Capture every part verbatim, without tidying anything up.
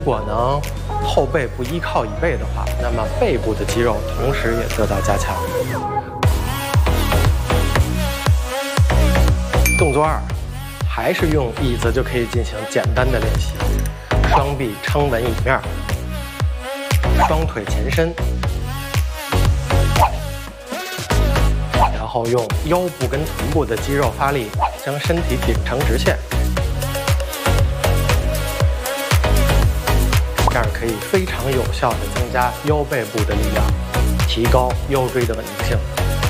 如果能后背不依靠椅背的话，那么背部的肌肉同时也得到加强。动作二，还是用椅子就可以进行简单的练习。双臂撑稳椅面，双腿前伸，然后用腰部跟臀部的肌肉发力，将身体顶成直线。 这样可以非常有效地增加腰背部的力量，提高腰椎的稳定性。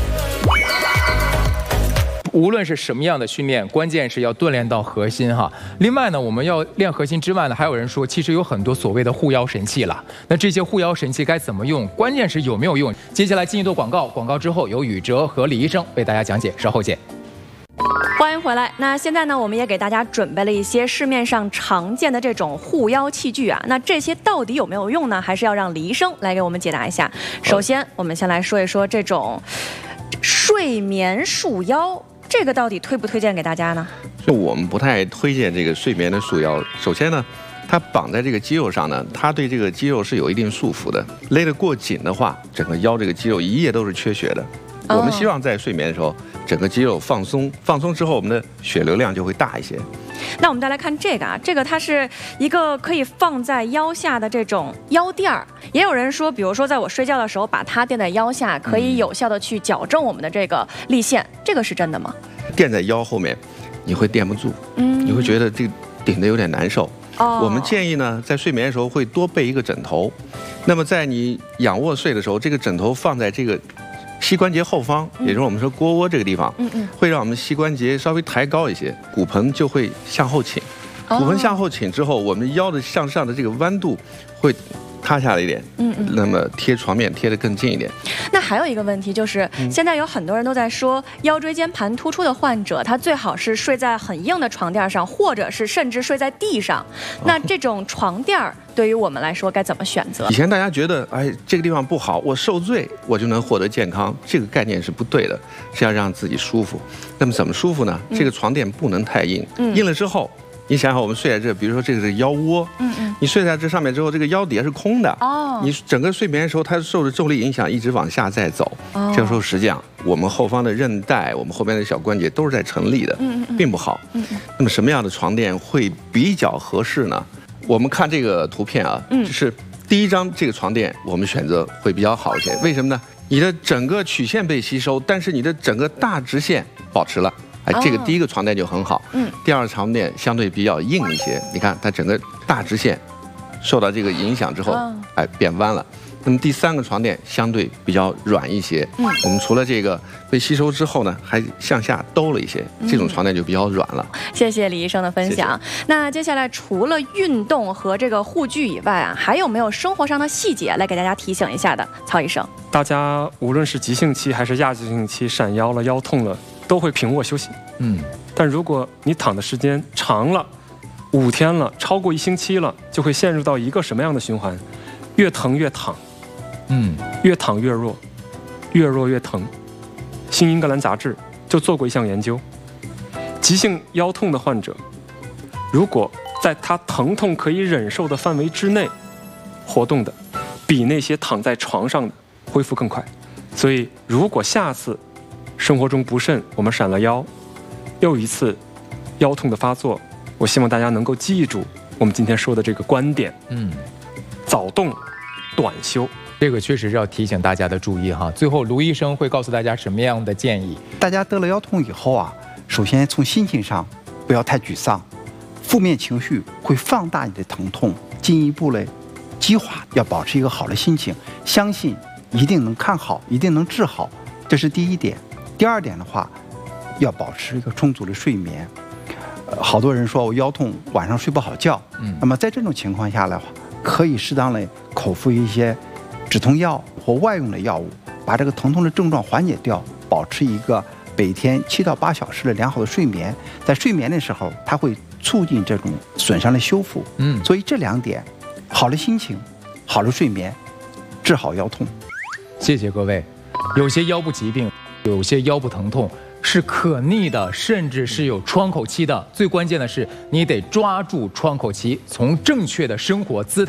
无论是什么样的训练，关键是要锻炼到核心哈。另外呢，我们要练核心之外呢，还有人说，其实有很多所谓的护腰神器了。那这些护腰神器该怎么用？关键是有没有用。接下来进一段广告，广告之后由宇哲和李医生为大家讲解，稍后见。 欢迎回来。那现在呢，我们也给大家准备了一些市面上常见的这种护腰器具啊。那这些到底有没有用呢？还是要让李医生来给我们解答一下。首先，我们先来说一说这种睡眠束腰，这个到底推不推荐给大家呢？ 就我们不太推荐这个睡眠的束腰。首先呢，它绑在这个肌肉上呢，它对这个肌肉是有一定束缚的。勒得过紧的话，整个腰这个肌肉一夜都是缺血的。 哦、 我们希望在睡眠的时候，整个肌肉放松，放松之后，我们的血流量就会大一些。 那我们再来看这个啊，这个它是一个可以放在腰下的这种腰垫儿。也有人说，比如说在我睡觉的时候，把它垫在腰下，可以有效的去矫正我们的这个立线，这个是真的吗？ 垫在腰后面，你会垫不住，嗯，你会觉得这个顶得有点难受。哦，我们建议呢，在睡眠的时候会多备一个枕头。那么在你仰卧睡的时候，这个枕头放在这个 膝关节后方，也就是我们说腘窝这个地方，嗯嗯，会让我们膝关节稍微抬高一些，骨盆就会向后倾。骨盆向后倾之后，我们腰的向上的这个弯度会塌下来一点，嗯嗯，那么贴床面贴得更近一点。 那还有一个问题就是，现在有很多人都在说，腰椎间盘突出的患者，他最好是睡在很硬的床垫上，或者是甚至睡在地上。那这种床垫儿 对于我们来说该怎么选择？ 以前大家觉得，哎，这个地方不好，我受罪我就能获得健康，这个概念是不对的，是要让自己舒服。那么怎么舒服呢？这个床垫不能太硬，嗯、硬了之后，你想想我们睡在这，比如说这个是腰窝，嗯嗯，你睡在这上面之后，这个腰底下是空的，哦，你整个睡眠的时候，它受着重力影响，一直往下再走，哦，这个时候实际上我们后方的韧带，我们后边的小关节都是在成立的，嗯嗯，并不好。嗯嗯，那么什么样的床垫会比较合适呢？ 我们看这个图片啊，嗯，就是第一张这个床垫，我们选择会比较好一些。为什么呢？你的整个曲线被吸收，但是你的整个大直线保持了。哎，这个第一个床垫就很好。嗯，第二个床垫相对比较硬一些，你看它整个大直线受到这个影响之后，哎，变弯了。 那么第三个床垫相对比较软一些，嗯，我们除了这个被吸收之后呢，还向下兜了一些，这种床垫就比较软了。 谢谢李医生的分享。谢谢。那接下来除了运动和这个护具以外啊，还有没有生活上的细节来给大家提醒一下的？曹医生， 大家无论是急性期还是亚急性期，闪腰了、腰痛了，都会平卧休息。嗯，但如果你躺的时间长了，五天了，超过一星期了，就会陷入到一个什么样的循环？越疼越躺。 嗯，越躺越弱，越弱越疼。《新英格兰杂志》就做过一项研究，急性腰痛的患者，如果在他疼痛可以忍受的范围之内活动的，比那些躺在床上的恢复更快。所以，如果下次生活中不慎我们闪了腰，又一次腰痛的发作，我希望大家能够记住我们今天说的这个观点：嗯，早动，短休。 这个确实是要提醒大家的注意哈。最后，卢医生会告诉大家什么样的建议？ 大家得了腰痛以后啊，首先从心情上不要太沮丧，负面情绪会放大你的疼痛，进一步嘞激化。要保持一个好的心情，相信一定能看好，一定能治好，这是第一点。第二点的话，要保持一个充足的睡眠。呃，好多人说我腰痛，晚上睡不好觉，嗯，那么在这种情况下的话，可以适当的口服一些 止痛药或外用的药物，把这个疼痛的症状缓解掉，保持一个每天七到八小时的良好的睡眠。在睡眠的时候，它会促进这种损伤的修复。嗯，所以这两点，好的心情，好的睡眠，治好腰痛。 谢谢各位。有些腰部疾病，有些腰部疼痛是可逆的，甚至是有窗口期的。最关键的是，你得抓住窗口期，从正确的生活姿态。